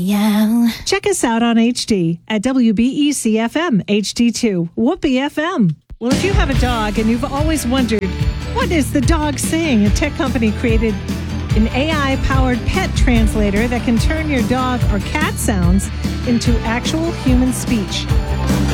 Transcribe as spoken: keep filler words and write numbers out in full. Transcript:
Yeah. Check us out on H D at W B E C F M H D two, Whoopee F M. Well, if you have a dog and you've always wondered, what is the dog saying? A tech company created an A I-powered pet translator that can turn your dog or cat sounds into actual human speech.